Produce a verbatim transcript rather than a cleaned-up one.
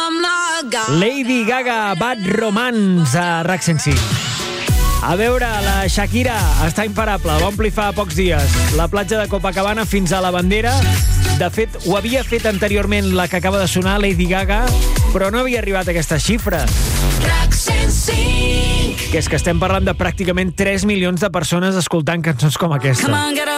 Lady Gaga, Bad Romance, a RAC cent cinc. A veure, la Shakira està imparable, va omplir fa pocs dies la platja de Copacabana fins a la bandera. De fet, ho havia fet anteriorment la que acaba de sonar, Lady Gaga, però no havia arribat a aquesta xifra. RAC cent cinc. Que és que estem parlant de pràcticament tres milions de persones escoltant cançons com aquesta.